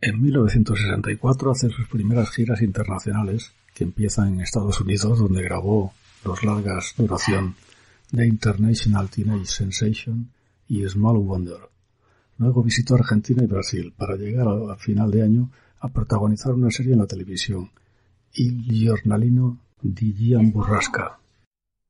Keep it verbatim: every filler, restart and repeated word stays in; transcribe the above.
En mil novecientos sesenta y cuatro hace sus primeras giras internacionales, que empiezan en Estados Unidos, donde grabó dos largas duración The International Teenage Sensation y Small Wonder. Luego visitó Argentina y Brasil para llegar a final de año a protagonizar una serie en la televisión, Il giornalino di Gian Burrasca.